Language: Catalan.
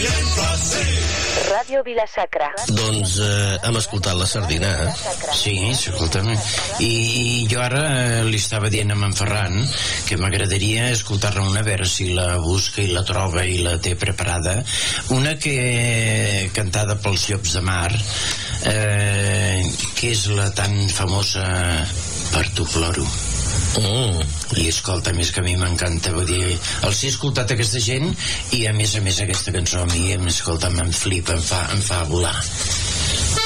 Ràdio Vila-sacra. Doncs hem escoltat la sardina, Sí, escolta'm. I jo ara li estava dient a en Ferran que m'agradaria escoltar-ne una, a veure si la busca i la troba i la té preparada. Una que cantada pels Llops de Mar, que és la tan famosa Per tu ploro. I escolta, més que a mi m'encanta, vull dir, els he escoltat aquesta gent i a més aquesta cançó a mi, escolta, em flipa, em fa volar.